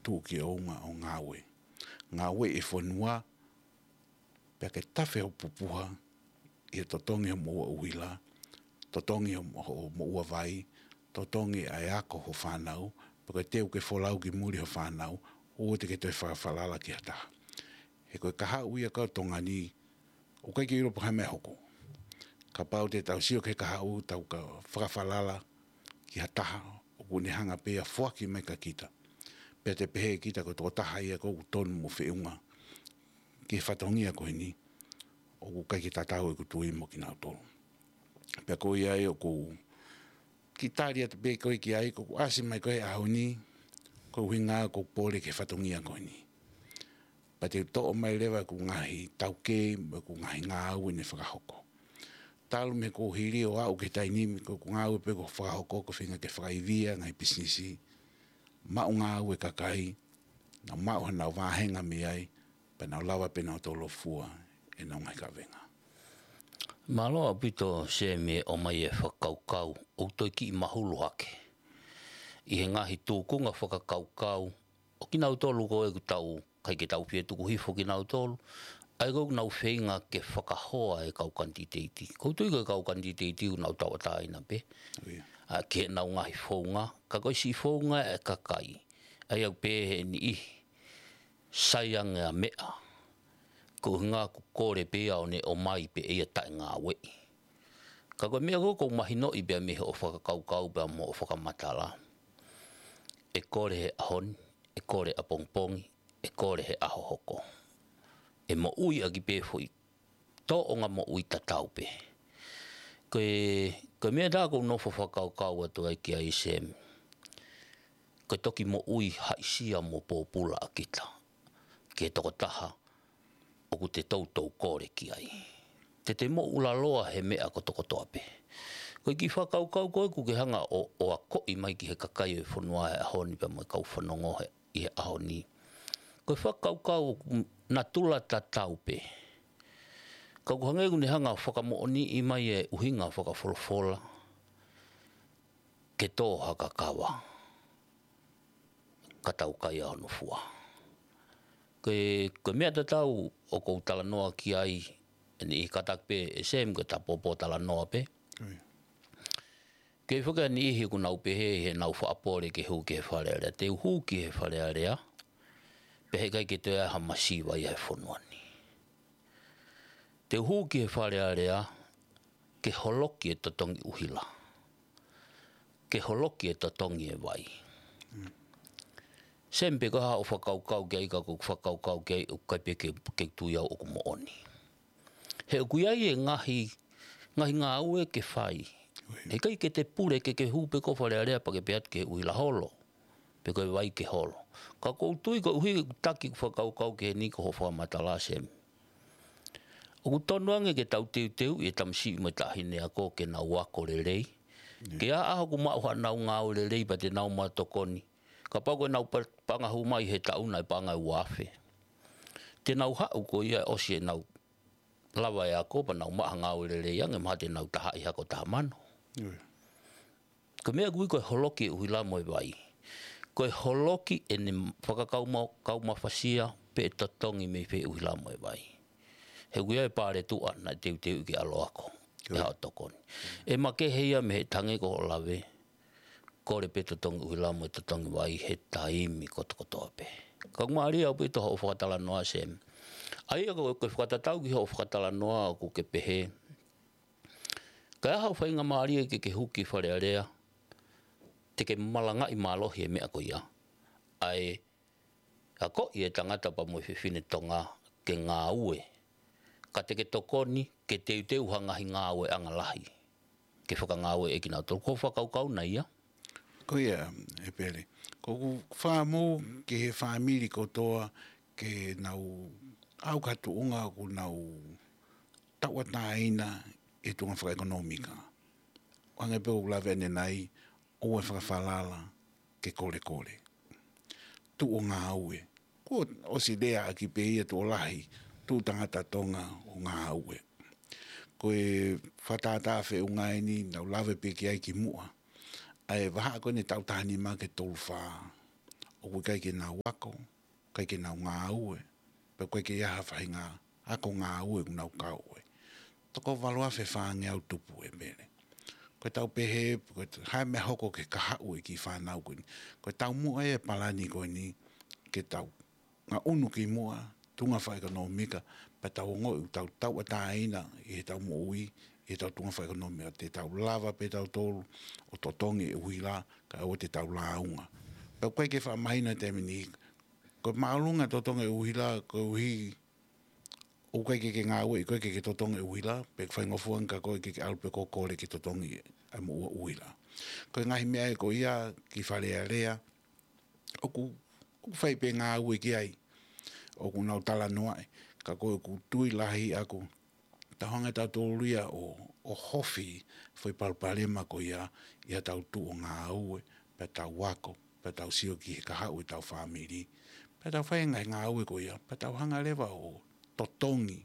tu ki o ngawe. Ngawe e whanua, pia ke tawhi o pupuha, i e totongi o mua uila, totongi o mua vai, totongi ai ako ho whanau, pia teu ke wholau ki muri ho whanau, o te ke toi whawhalala ki hataha. He koe kaha uia kau tongani, o kai ki Europe hai mea hoko. Ka pau te tau sio ke kaha u tau ka whakawhalala ki hataha, o kune hanga pia fuaki mai ka kita. Pia te pehe kita ko tō taha ia ko tonu mo whiunga. Ki whatongia koe ni, o kai ki tatau e kutui mo ki nau tolu. Pia koe ai o ko ki tāria te pe koe ki ai, ko asi mai koe aho ni, ko winga ko pole ke whatongia koe ni. Pa te tō mai lewa ku ngahi tauke, ku ngahi ngā au ne whakahoko. Talu me ko hiri o au ke tainimi, ko ngā au pe ko whakahoko, ko whinga ke whakaivia ngai businessi, mau ngā au e kakai, na mau hanau wāhenga mi ai, pa nau lawa pe nau tolo fua, e nau ngai ka venga. Maloa pito se me o mai e whakaukau, o toi ki I mahulu hake. I he ngahi tūkunga whakakaukau, o ki nau tolu ko e ku tau, kai ke tau pia tuku hifo ki nau tolu, ai kou nau whenga ke whakahoa e kau kantiteiti. Kou tui koe kau kantiteiti u nau tawa tāina pe. Ke nau ngahi whaunga, ka koi si whaunga e kakai. Ai au pēhe ni I, saianga mea. Ko ngā ku kore pēa o ne o mai pe ea tai ngā wei. Ka koe mea kou mahi no I bea mehe o whakakaukau bea mo o whakamatala. E kore he ahoni, e kore a pongpongi, e kore he aho hoko. E mo ui agi pē fui, tō o ngā mo ui tatau pē. Koe mea tākou nofo whakaukau atu ai ki ai sem. Koe toki mo ui haisia mo pōpula a kita. Ke toko taha, o ku te tautou kore ki ai. Te mo ula loa he mea ko toko toa pē. Koe ki whakaukau koe ku ke hanga o a koi mai ki he kakai e whanua e ahoni pa mai kau whanongo he I he ahoni. Koe whakaukau na tula tatau pē. Ka kuhangai kune hanga whakamooni I mai e uhinga whakawholofola. Ke tō hakakawa. Ka tau kai anu fua. Koe mea tatau o kou tala noa ki ai ni I katak pē e sem ko ta popo tala noa pē. Ke whaka ni ihi ku nau pehe he nau whaapore ke hu ke wharearea. Te uhu ki he wharearea. Pehe kai ke te aha masiwa I he whanuani. Te uhu ki he wharearea, ke holoki e totongi uhila. Ke holoki e totongi e wai. Sempe ka ha o whakaukau ke aika ku whakaukau ke o kaipe ke tuia o ku mooni. He o kuiai e ngahi ngā ue ke whai. He kai ke te pure ke hupe ko wharearea pa ke peat ke uhila holo. Pe koe wai ke holo. Ka koutui ko uhi taki ku whakaukau ke ni ko ho whamatala sem. O ku tonuange ke tau teu I tamsi me tahine ako ke nau wako rerei. Ke a aho ku mauha nau ngāo rerei pa te nau matokoni. Ka pau koe nau pangahu mai he tauna I pangai wafe. Te nau hau ko ia osi e nau lawa e ako pa nau maha ngāo rerei ange maha te nau taha I hako taha mano. Ko mea kui koe holoki uhila mo e wai. Koe holoki e ne whakakauma pe totongi me pe uhila mo e wai. He kuia e pāre tua na teu ki alo ako. E hao tokoni. E make heia me he tange ko lawe. Kore pe totongi uhila mo e totongi wai he taimi ko tokotoa pe. Ka kumari au pe toho o whakatala noa sem. Ai ako koe whakatatau ki ho whakatala noa ako ke pehe. Ka ahau whainga maari e ke huki wharearea. Te ke malanga I malohi e mea ko ia. Ai, ako I e tangata pa mo whiwhine tonga ke ngā ue. Ka te ke tokoni, ke teu hangahi ngā ue angalahi. Ke whaka ngā ue e ki nau tolu. Ko whakaukau na ia? Ko ia, e pere. Ko whāmu ke he whāmiri ko toa ke nau au katu unga ko nau taua tāina e tunga whakaekonomika. Wangai pe o lawe ane nai, o e whakawhalala ke kore. Tu o ngā aue. Ko o si lea aki pe ia tu o lahi, tu tangata tonga o ngā aue. Ko e whatata whe unga ni, nau lawe pe ki ai ki mua. Ai waha ko ne tautani ma ke tolu wha. o koe kai ke nā wako, kai ke nā ngā ue, pe koe ke iaha whai ngā, ako ngā ue kunau kau ue. Toko waloa whe whaange au tupu e mele. Koe tau pehe, koe hae me hoko ke kaha ue ki whanau koe ni. Koe tau mua e palani koe ni, ke tau. Ngā unu ki mua, tunga wha ekonomika, pe tau ngoi, tau ataina, i he tau mo ui, i he tau tunga wha ekonomika, te tau lava pe tau tolu, o totongi e ui la, ka o te tau launga. Pe koe ke wha mahina te mini, koe maalunga totongi e ui la, koe ui, o koe ke ngā ue, koe ke totongi e ui la, pe whai ngofuang ka koe ke alupe kokore ke totongi e mo ui la. Koe ngahi mea e ko ia, ki whalea rea, o ku whai pe ngā ue ki ai, o ku nau tala noai, ka koe ku tui lahi aku, ta hanga tau tōruia o hofi, whai palpalema ko ia tau tu o ngā ue, pe tau wako, pe tau sio ki he kaha ue tau whamiri, pe tau whai ngai ngā ue ko ia, pe tau hanga lewa o totongi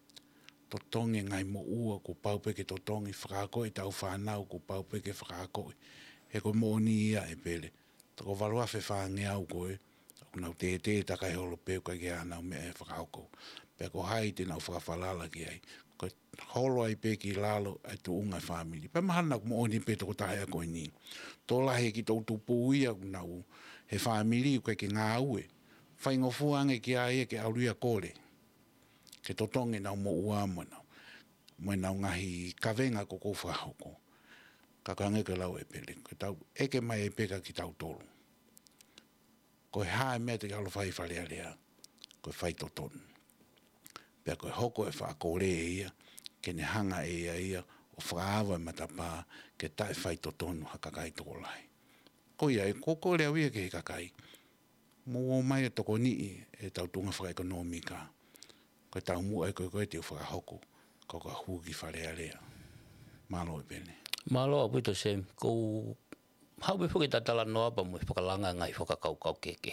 ngai mo ua ko paupeke totongi, whakakoi tau whanau ko paupeke whakakoi, he ko mōni ia e pele, tako walua whe whange au koe, nau te takai holo peu kai ke anau me e whakauko. Pea ko hai te nau whakawhalala ki ai. Ko holo ai pe ki lalo ai tu ungai whamiri. Pea mahana ku mo oni pe toko tahe a koe ni. Tō lahe ki tau tupu ia nau he whamiri kai ke ngā ue. Whai ngofuange ki ai ke auria kore. Ke totonge nau mo ua mo nau. Mo nau ngahi kawenga ko kou whahoko. Ka kange ke lau e pele. Ko tau eke mai e peka ki tau tolu. Koe hae mea te alo whai whalea lea, koe whai totonu. Pea koe hoko e whaakore e ia, ke ne hanga e ia, o whaawa e matapā, ke tae whai totonu hakakai toko lai. Ko ia e koko lea wia ke he kakai. Mo mai e toko nii e tau tunga whaka ekonomika. Koe tau mua e koe te whakahoko, ko ka huki whalea lea. Malo e pene. Malo a puto sem, kou hau me whuke tatala noa pa mo whakalanga ngai whakakaukau keke.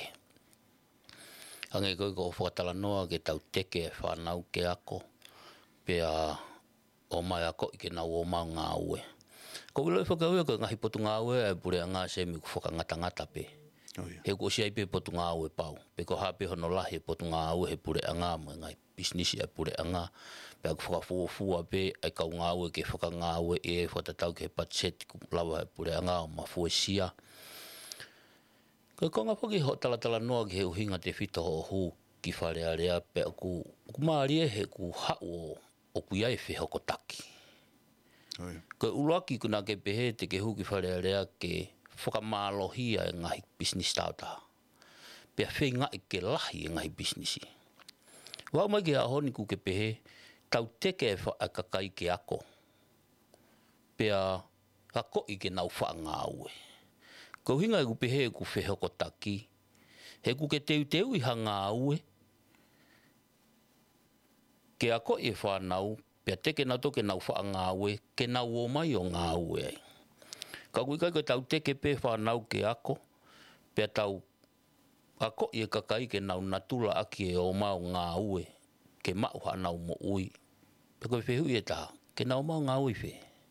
Hange koe ko whakatala noa ke tau teke e whanau ke ako, pea o mai ako i ke nau o mau ngā ue. Ko wilo e whakauia ko ngahi potu ngā ue e pure a ngā semi ku whakangata pe. He ko si ai pe potu ngā ue pau. Pe ko hape hono lahi potu ngā ue he pure a ngā mo ngai business e pure a ngā. Pea ku whakafuafua pe ai kau ngā ue ke whaka ngā ue e whatatau ke patset ku lawa he pure a ngā o mafue sia. Ko konga whaki ho talatala noa ki he uhinga te whito ho hu ki wharea rea pe ku maari e he ku hao o ku iai whihoko taki. Ko uruaki kuna ke pehe te ke hu ki wharea rea ke whakamalohia e ngahi business tauta. Pea whi ngai ke lahi e ngahi businessi. Wau mai ke ahoni ku ke pehe, tau teke e whaakakai ke ako. Pea ako i ke nau wha ngā ue. Ko hinga e ku pehe e ku whihoko taki. He ku ke teu i hanga ue. Ke ako i whanau, pea teke nau toke nau wha ngā ue, ke nau o mai o ngā ue ai. Ka kui kai ko tau teke pe whanau ke ako, pea tau ako i e kakai ke nau natula aki e o mau ngā ue, ke mau hanau mo ui. Pea koe whehu i e taha, ke nau mau ngā ui whe.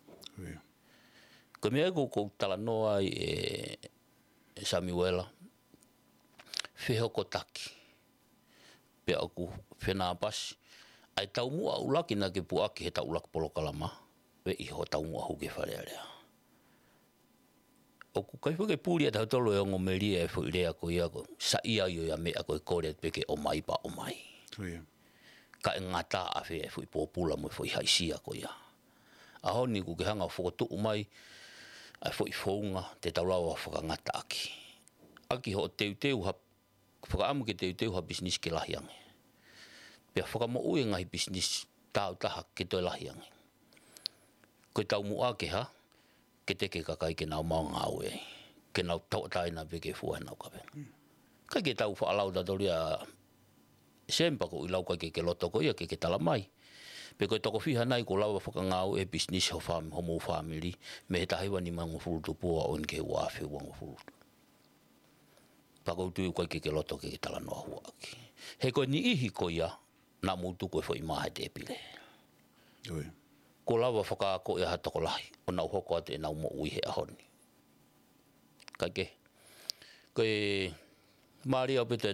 Ko mea ko tala noa i e Samuela, whehoko taki, pea aku whenā pasi, ai tau mua ulaki na ke puaki he tau ulaki polokalama, pe iho tau mua huke wharea rea. O ku kai whuke pūria tau tolo e ongo meria e whuirea ko ia ko sa ia i a mea ko e kore peke o mai pa o mai. Ka e ngata a whi e whui pōpula mo e whui haisia ko ia. Aho ni ku ke hanga whukotu umai a whui whounga te taulawa whakangata aki. Aki ho teu ha, whakaamu ke teu ha business ke lahiange. Pea whakamo ue ngahi business tau taha ke toi lahiange. Koe tau mua ke ha, ke teke kakai ke nau mau ngā ue, ke nau tau taina pe ke fua nau kawe. Kai ke tau whaalau tatori a sempa ko i lau kai ke loto ko ia ke tala mai. Pe koe toko whiha nai ko lau whaka ngā ue business ho mo family, me he tahiwa ni mango fulutu pua o ke wafe wango fulutu. Pako tui kai ke loto ke tala noa hua aki. He koe ni ihi ko ia, na mutu koe fo i mahe te pile. Ko lawa whakaako ia hatoko lahi, o nau hoko atu e nau mo ui he ahoni. Kai ke, koe Maria o pete